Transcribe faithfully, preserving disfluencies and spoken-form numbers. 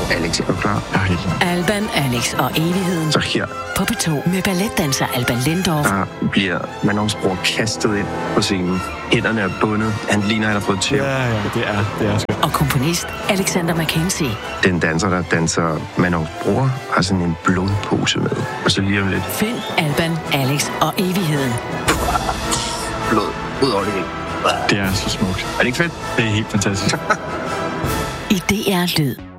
og Alex. Er du klar? Jeg er helt klar. Alban, Alex og evigheden. Så her. På P to med balletdanser Alban Lindorff. Der bliver Manons bror kastet ind på scenen. Hænderne er bundet. Han ligner, han har fået tæv. Ja, ja, det er, det er skønt. Og komponist Alexander McKenzie. Den danser, der danser Manons bror, har sådan en blodpose med. Og så lige om lidt. Find Alban, Alex og evigheden. Blod ud over det hele. Det er så smukt. Er det ikke fedt? Det er helt fantastisk. I D R Lyd.